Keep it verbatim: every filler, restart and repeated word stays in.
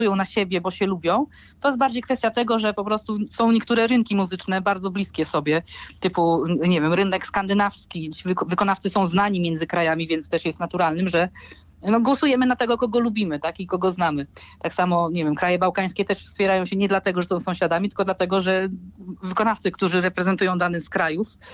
głosują na siebie, bo się lubią. To jest bardziej kwestia tego, że po prostu są niektóre rynki muzyczne bardzo bliskie sobie, typu, nie wiem, rynek skandynawski. Ci wyko- wykonawcy są znani między krajami, więc też jest naturalnym, że no, głosujemy na tego, kogo lubimy, tak, i kogo znamy. Tak samo, nie wiem, kraje bałkańskie też wspierają się nie dlatego, że są sąsiadami, tylko dlatego, że wykonawcy, którzy reprezentują dany z krajów,